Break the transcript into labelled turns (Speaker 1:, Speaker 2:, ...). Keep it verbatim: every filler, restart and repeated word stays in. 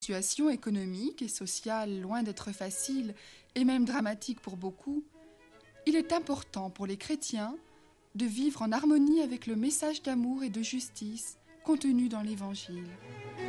Speaker 1: situation économique et sociale loin d'être facile et même dramatique pour beaucoup, il est important pour les chrétiens de vivre en harmonie avec le message d'amour et de justice contenu dans l'Évangile.